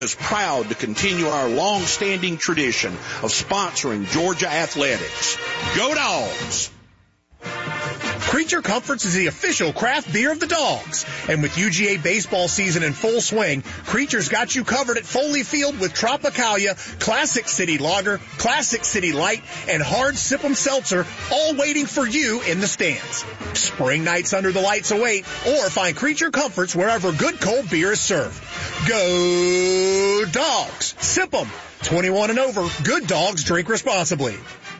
is proud to continue our long-standing tradition of sponsoring Georgia athletics. Go Dogs! Creature Comforts is the official craft beer of the Dogs. And with UGA baseball season in full swing, Creature's got you covered at Foley Field with Tropicalia, Classic City Lager, Classic City Light, and Hard Sip'em Seltzer, all waiting for you in the stands. Spring nights under the lights await, or find Creature Comforts wherever good cold beer is served. Go Dogs! Sip 'em! 21 and over. Good dogs drink responsibly.